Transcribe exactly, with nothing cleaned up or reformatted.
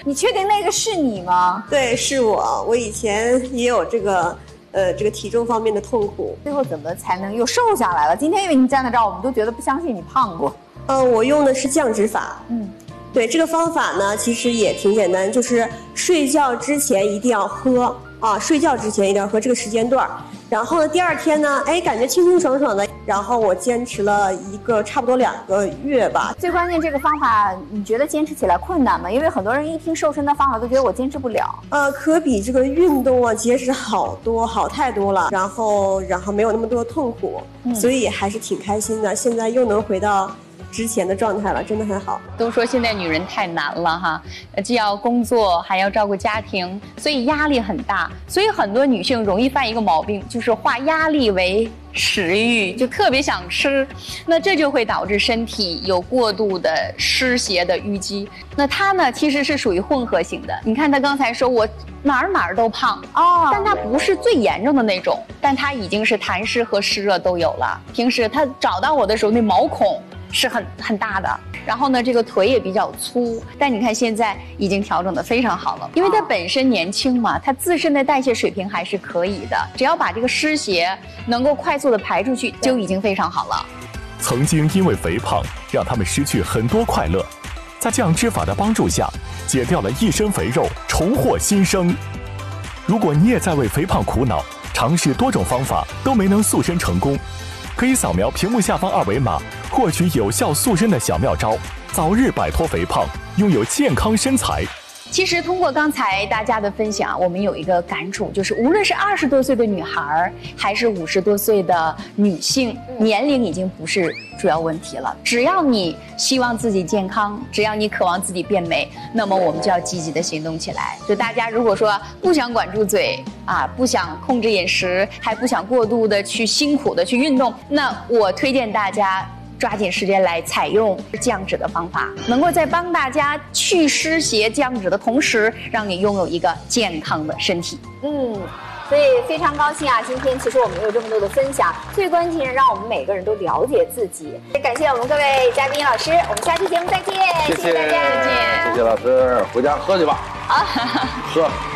你确定那个是你吗？ 对，是我。我以前也有这个，呃，这个体重方面的痛苦。 最后怎么才能又瘦下来了？今天因为你站在这儿，我们都觉得不相信你胖过。 呃，我用的是降脂法。 嗯， 对，这个方法呢，其实也挺简单，就是睡觉之前一定要喝啊，睡觉之前一定要喝这个时间段。然后呢，第二天呢，哎，感觉清清爽爽的。然后我坚持了一个差不多两个月吧。 最关键这个方法，你觉得坚持起来困难吗？因为很多人一听瘦身的方法都觉得我坚持不了。 呃，可比这个运动啊节食好多，好太多了。然后，然后没有那么多痛苦，嗯、所以还是挺开心的。现在又能回到之前的状态了，真的很好。 都说现在女人太难了哈，既要工作还要照顾家庭，所以压力很大。所以很多女性容易犯一个毛病，就是化压力为食欲，就特别想吃，那这就会导致身体有过度的湿邪的淤积。那她呢，其实是属于混合型的。你看她刚才说我哪儿哪儿都胖哦，但她不是最严重的那种，但她已经是痰湿和湿热都有了。平时她找到我的时候，那毛孔是很很大的，然后呢，这个腿也比较粗，但你看现在已经调整得非常好了，因为她本身年轻嘛，她自身的代谢水平还是可以的，只要把这个湿邪能够快速的排出去，就已经非常好了。 曾经因为肥胖让他们失去很多快乐，在降脂法的帮助下，解掉了一身肥肉，重获新生。如果你也在为肥胖苦恼，尝试多种方法都没能塑身成功，可以扫描屏幕下方二维码，获取有效塑身的小妙招，早日摆脱肥胖，拥有健康身材。 其实通过刚才大家的分享，我们有一个感触，就是无论是二十多岁的女孩，还是五十多岁的女性，年龄已经不是主要问题了。只要你希望自己健康，只要你渴望自己变美，那么我们就要积极的行动起来。就大家如果说不想管住嘴啊，不想控制饮食，还不想过度的去辛苦的去运动，那我推荐大家抓紧时间来采用降脂的方法，能够在帮大家去湿邪降脂的同时，让你拥有一个健康的身体。 嗯，所以非常高兴啊！今天其实我们有这么多的分享，最关键是让我们每个人都了解自己。也感谢我们各位嘉宾老师，我们下期节目再见， 谢谢谢谢大家， 谢谢老师，回家喝去吧。 好， 喝。